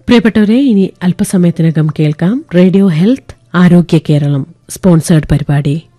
പ്രിയപ്പെട്ടവരെ, ഇനി അല്പസമയത്തിനകം കേൾക്കാം റേഡിയോ ഹെൽത്ത് ആരോഗ്യ കേരളം സ്പോൺസേർഡ് പരിപാടി.